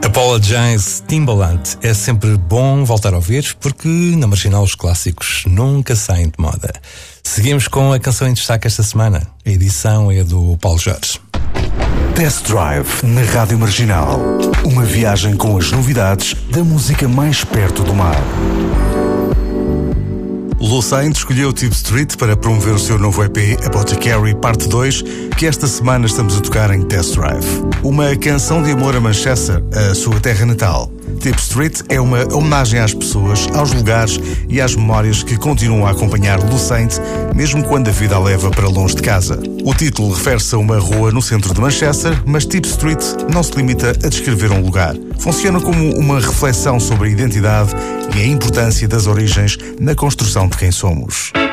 Apologize, Timbaland. É sempre bom voltar a ouvir, porque na Marginal os clássicos nunca saem de moda. Seguimos com a canção em destaque esta semana. A edição é do Paulo Jorge. Test Drive na Rádio Marginal. Uma viagem com as novidades da música mais perto do mar. Lou Saint escolheu Tip Street para promover o seu novo EP Apothecary Parte 2, que esta semana estamos a tocar em Test Drive. Uma canção de amor a Manchester, a sua terra natal. Tip Street é uma homenagem às pessoas, aos lugares e às memórias que continuam a acompanhar Lou Saint, mesmo quando a vida a leva para longe de casa. O título refere-se a uma rua no centro de Manchester, mas Tip Street não se limita a descrever um lugar. Funciona como uma reflexão sobre a identidade e a importância das origens na construção de quem somos.